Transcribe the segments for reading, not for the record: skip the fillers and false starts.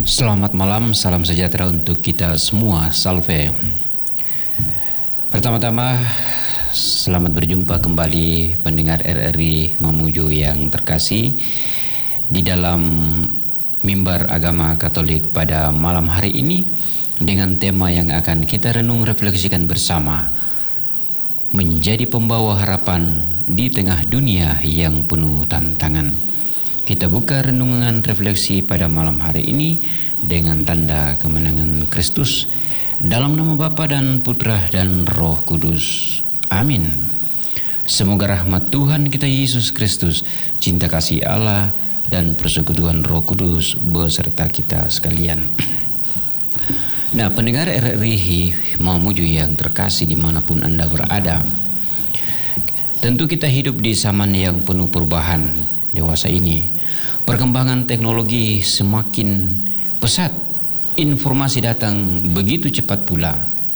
Selamat malam, salam sejahtera untuk kita semua. Salve. Pertama-tama, selamat berjumpa kembali pendengar RRI Mamuju yang terkasih di dalam mimbar agama Katolik pada malam hari ini dengan tema yang akan kita renung refleksikan bersama, menjadi pembawa harapan di tengah dunia yang penuh tantangan. Kita buka renungan refleksi pada malam hari ini dengan tanda kemenangan Kristus. Dalam nama Bapa dan Putra dan Roh Kudus. Amin. Semoga rahmat Tuhan kita Yesus Kristus, cinta kasih Allah, dan persekutuan Roh Kudus beserta kita sekalian. Nah, pendengar RRI Mamuju yang terkasih dimanapun Anda berada, tentu kita hidup di zaman yang penuh perubahan dewasa ini. Perkembangan teknologi semakin pesat, informasi datang begitu cepat pula.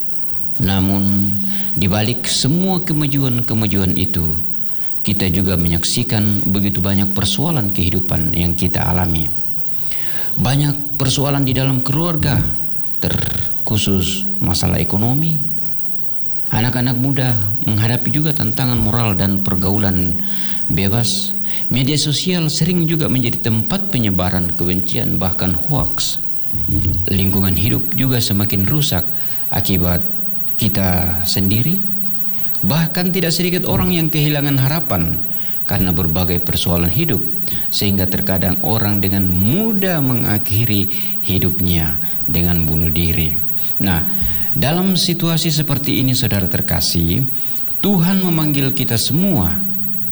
Namun di balik semua kemajuan itu, kita juga menyaksikan begitu banyak persoalan kehidupan yang kita alami. Banyak persoalan di dalam keluarga, terkhusus masalah ekonomi. Anak-anak muda menghadapi juga tantangan moral dan pergaulan bebas. Media sosial sering juga menjadi tempat penyebaran kebencian, bahkan hoaks. Lingkungan hidup juga semakin rusak akibat kita sendiri. Bahkan tidak sedikit orang yang kehilangan harapan karena berbagai persoalan hidup, sehingga terkadang orang dengan mudah mengakhiri hidupnya dengan bunuh diri. Nah, dalam situasi seperti ini, saudara terkasih, Tuhan memanggil kita semua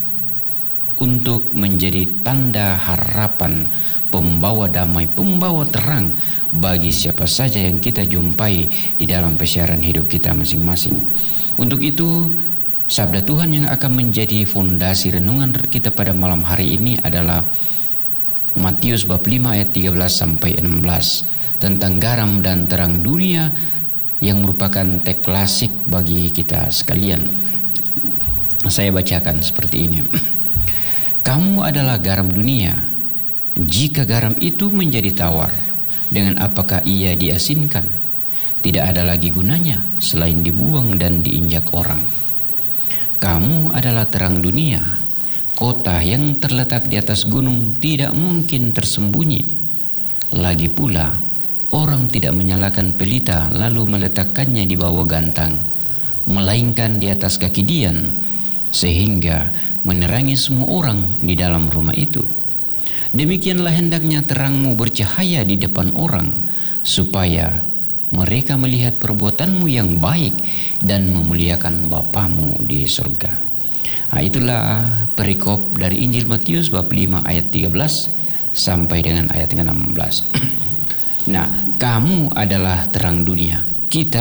untuk menjadi tanda harapan, pembawa damai, pembawa terang bagi siapa saja yang kita jumpai di dalam perjalanan hidup kita masing-masing. Untuk itu, sabda Tuhan yang akan menjadi fondasi renungan kita pada malam hari ini adalah Matius bab 5 ayat 13 sampai 16 tentang garam dan terang dunia, yang merupakan teks klasik bagi kita sekalian. Saya bacakan seperti ini. Kamu adalah garam dunia. Jika garam itu menjadi tawar, dengan apakah ia diasinkan? Tidak ada lagi gunanya selain dibuang dan diinjak orang. Kamu adalah terang dunia. Kota yang terletak di atas gunung tidak mungkin tersembunyi. Lagi pula, orang tidak menyalakan pelita lalu meletakkannya di bawah gantang, melainkan di atas kaki dian, sehingga menerangi semua orang di dalam rumah itu. Demikianlah hendaknya terangmu bercahaya di depan orang, supaya mereka melihat perbuatanmu yang baik dan memuliakan Bapamu di surga. Nah, itulah perikop dari Injil Matius bab 5 ayat 13 sampai dengan ayat 16. Nah, kamu adalah terang dunia. Kita